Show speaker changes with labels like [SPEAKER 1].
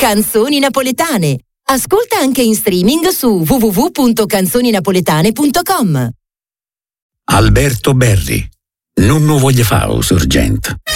[SPEAKER 1] Canzoni napoletane. Ascolta anche in streaming su www.canzoninapoletane.com.
[SPEAKER 2] Alberto Berri, non voglio fare sorgente.